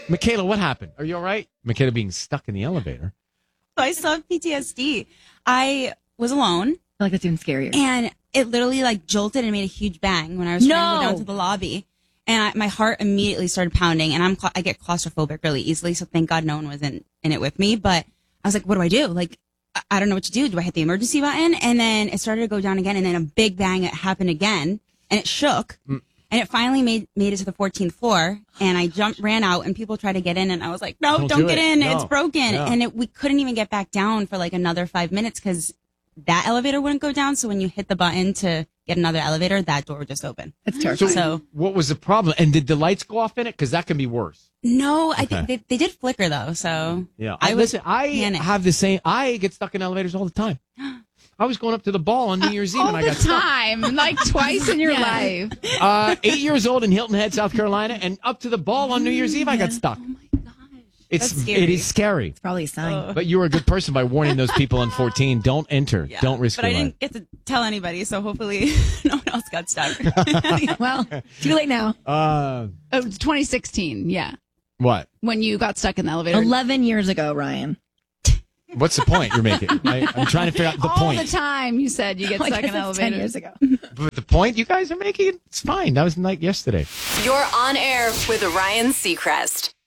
Michaela, what happened? Are you all right? Michaela being stuck in the elevator. I still have PTSD. I was alone. I feel like that's even scarier. And it literally like jolted and made a huge bang when I was trying to go down to the lobby. And my heart immediately started pounding. And I get claustrophobic really easily. So thank God no one was in it with me. But I was like, what do I do? Like, I don't know what to do. Do I hit the emergency button? And then it started to go down again. And then a big bang happened again. And it shook. And it finally made it to the 14th floor. And I ran out, and people tried to get in. And I was like, no, don't get in. No. It's broken. No. And we couldn't even get back down for like another 5 minutes because that elevator wouldn't go down. So when you hit the button to get another elevator, that door would just open. It's terrifying. So what was the problem? And did the lights go off in it? Because that can be worse. No, I think they did flicker though. So yeah, I have the same. I get stuck in elevators all the time. I was going up to the ball on New Year's Eve and I got stuck. All the time, like twice in your life. 8 years old in Hilton Head, South Carolina, and up to the ball on New Year's Eve, I got stuck. Oh my gosh, it is scary. It's probably a sign. But you were a good person by warning those people on 14. Don't enter. Yeah, don't risk your life. But I didn't get to tell anybody, so hopefully no one else got stuck. Well, too late now. 2016, yeah. What? When you got stuck in the elevator. 11 years ago, Ryan. What's the point you're making? I'm trying to figure out the point. All the time you said you get stuck in elevators. 10 years ago. But the point you guys are making, it's fine. That was like yesterday. You're on air with Ryan Seacrest.